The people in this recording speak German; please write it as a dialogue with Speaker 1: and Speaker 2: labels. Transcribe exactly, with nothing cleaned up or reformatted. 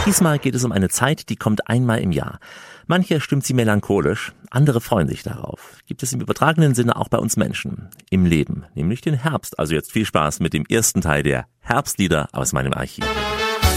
Speaker 1: Diesmal geht es um eine Zeit, die kommt einmal im Jahr. Manche stimmt sie melancholisch, andere freuen sich darauf. Gibt es im übertragenen Sinne auch bei uns Menschen im Leben, nämlich den Herbst. Also jetzt viel Spaß mit dem ersten Teil der Herbstlieder aus meinem Archiv.